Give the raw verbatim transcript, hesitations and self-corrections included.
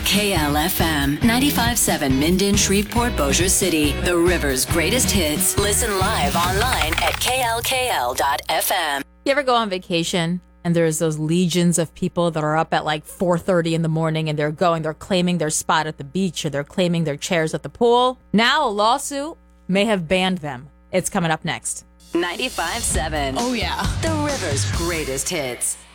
K L F M, ninety-five point seven Minden, Shreveport, Bossier City. The River's greatest hits. Listen live online at K L K L dot F M. You ever go on vacation and there's those legions of people that are up at like four thirty in the morning and they're going, they're claiming their spot at the beach or they're claiming their chairs at the pool? Now a lawsuit may have banned them. It's coming up next. ninety-five point seven. Oh, yeah. The River's greatest hits.